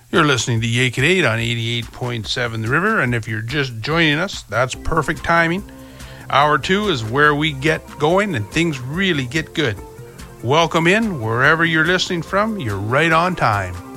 You're listening to Yake at 8 on 88.7 The River, and if you're just joining us, that's perfect timing. Hour 2 is where we get going and things really get good. Welcome in, wherever you're listening from, you're right on time.